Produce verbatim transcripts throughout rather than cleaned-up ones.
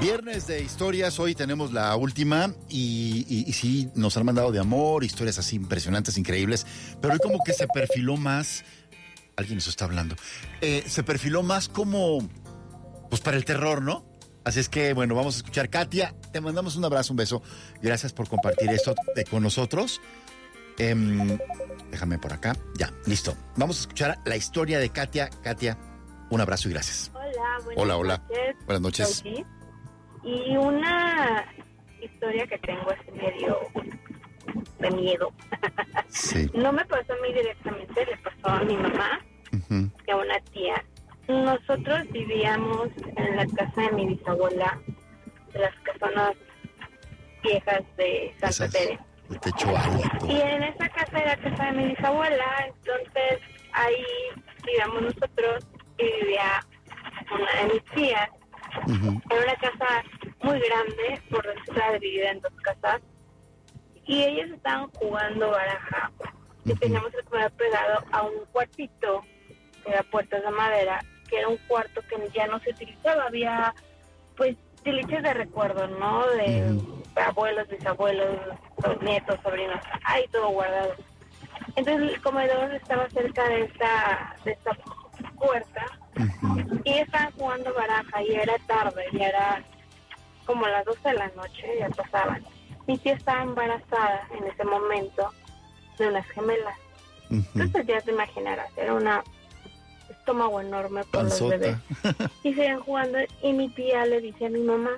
Viernes de historias, hoy tenemos la última y, y, y sí, nos han mandado de amor, historias así impresionantes, increíbles, pero hoy como que se perfiló más, alguien nos está hablando, eh, se perfiló más como, pues para el terror, ¿no? Así es que, bueno, vamos a escuchar. Katia, te mandamos un abrazo, un beso, gracias por compartir esto de, con nosotros. Eh, déjame por acá, ya, listo. Vamos a escuchar la historia de Katia. Katia, un abrazo y gracias. Hola, buenas hola, hola. noches. Buenas noches. Sophie. Y una historia que tengo es medio de miedo. Sí. No me pasó a mí directamente, le pasó a mi mamá Uh-huh. y a una tía. Nosotros vivíamos en la casa de mi bisabuela, de las casonas viejas de Santa Esas Teresa. de techo alto. Y en esa casa era casa de mi bisabuela, entonces ahí vivíamos nosotros y vivía una de mis tías. Uh-huh. Era una casa muy grande, por eso estaba dividida en dos casas, y ellos estaban jugando baraja. Y Uh-huh. teníamos el comedor pegado a un cuartito, que era puertas de madera, que era un cuarto que ya no se utilizaba. Había, pues, tiliches de recuerdo, ¿no? De Uh-huh. abuelos, bisabuelos, los nietos, sobrinos, ahí todo guardado. Entonces el comedor estaba cerca de esta, de esta puerta. Uh-huh. Y estaban jugando baraja y era tarde, ya era como las doce de la noche, ya pasaban. Mi tía estaba embarazada en ese momento de unas gemelas. Uh-huh. Entonces ya te imaginarás, era una estómago enorme por los Panzota. bebés. Y seguían jugando y mi tía le dice a mi mamá,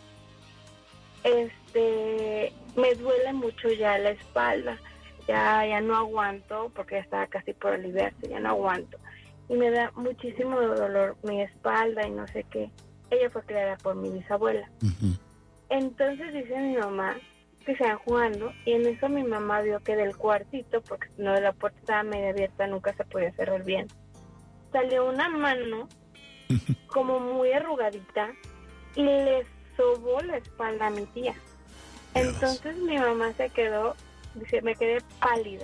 este, me duele mucho ya la espalda, ya, ya no aguanto, porque ya estaba casi por aliviarse, ya no aguanto. Y me da muchísimo dolor mi espalda y no sé qué. Ella fue criada por mi bisabuela. Uh-huh. Entonces dice mi mamá que se van jugando y en eso mi mamá vio que del cuartito, porque no, la puerta estaba medio abierta, nunca se podía cerrar bien, salió una mano como muy arrugadita y le sobó la espalda a mi tía. Dios. Entonces mi mamá se quedó, dice, me quedé pálida.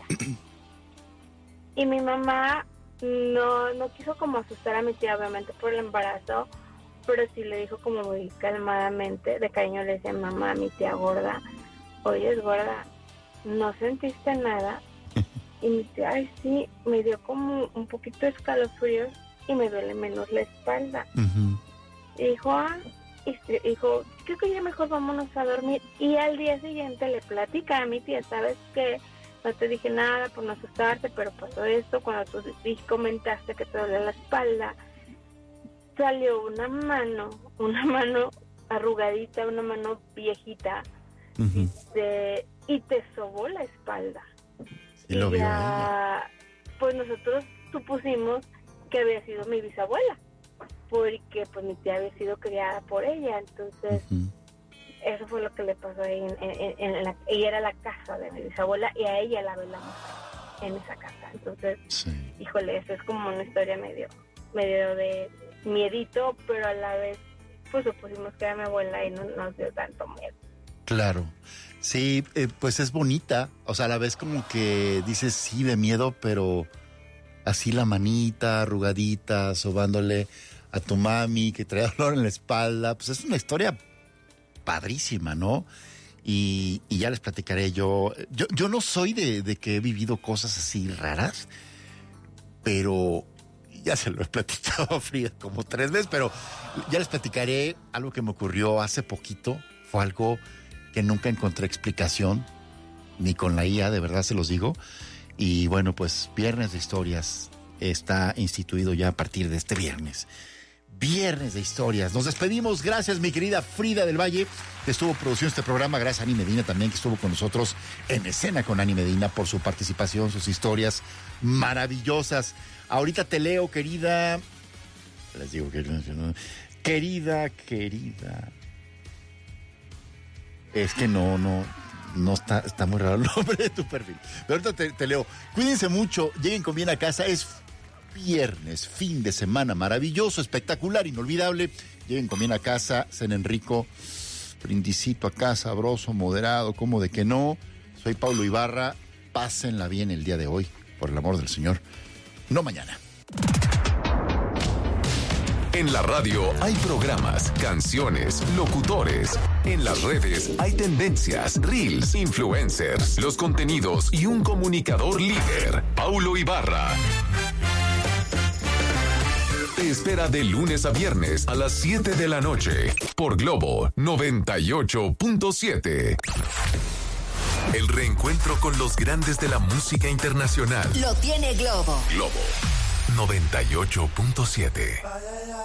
Y mi mamá no no quiso como asustar a mi tía, obviamente por el embarazo, pero sí le dijo como muy calmadamente, de cariño le decía, mamá, mi tía gorda, oyes gorda, ¿no sentiste nada? Y mi tía, ay sí, me dio como un poquito de escalofríos y me duele menos la espalda. Uh-huh. Y dijo, ah, y se- dijo, creo que ya mejor vámonos a dormir. Y al día siguiente le platica a mi tía, ¿sabes qué? No te dije nada por no asustarte, pero pasó esto, cuando tú di- comentaste que te dolía la espalda, salió una mano, una mano arrugadita, una mano viejita, Uh-huh. de, y te sobó la espalda. Sí lo y vio ella. ya, pues nosotros supusimos que había sido mi bisabuela, porque pues mi tía había sido criada por ella, entonces Uh-huh. eso fue lo que le pasó ahí en, en, en la, ella era la casa de mi bisabuela y a ella la velamos en esa casa. Entonces, Sí. híjole, eso es como una historia medio, medio de miedito, pero a la vez pues supusimos que era mi abuela y no nos dio tanto miedo. Claro. Sí, eh, pues es bonita. O sea, a la vez como que dices sí de miedo, pero así la manita arrugadita, sobándole a tu mami que trae dolor en la espalda. Pues es una historia padrísima, ¿no? Y, y ya les platicaré yo. Yo, yo no soy de, de que he vivido cosas así raras, pero ya se lo he platicado a Frida como tres veces, pero ya les platicaré algo que me ocurrió hace poquito. Fue algo que nunca encontré explicación, ni con la I A, de verdad se los digo. Y bueno, pues Viernes de Historias está instituido ya a partir de este viernes. Viernes de Historias. Nos despedimos. Gracias, mi querida Frida del Valle, que estuvo produciendo este programa. Gracias a Ani Medina también, que estuvo con nosotros en escena con Ani Medina por su participación, sus historias maravillosas. Ahorita te leo, querida. Les digo que querida, querida. Es que no, no, no está, está muy raro el nombre de tu perfil. Pero ahorita te, te leo. Cuídense mucho, lleguen con bien a casa. Es viernes, fin de semana maravilloso, espectacular, inolvidable. Lleguen con bien a casa, cenen rico, brindisito acá, sabroso, moderado, como de que no. Soy Paulo Ibarra. Pásenla bien el día de hoy, por el amor del Señor. No mañana. En la radio hay programas, canciones, locutores. En las redes hay tendencias, reels, influencers, los contenidos y un comunicador líder, Paulo Ibarra. Te espera de lunes a viernes a las siete de la noche por Globo noventa y ocho punto siete. El reencuentro con los grandes de la música internacional. Lo tiene Globo. Globo noventa y ocho punto siete.